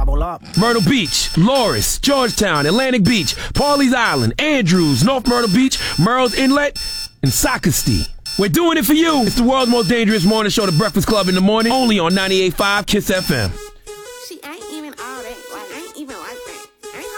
bubble up. Myrtle Beach, Loris, Georgetown, Atlantic Beach, Pawleys Island, Andrews, North Myrtle Beach, Merle's Inlet, and Socastee. We're doing it for you. It's the world's most dangerous morning show, The Breakfast Club in the morning, only on 98.5 KISS FM.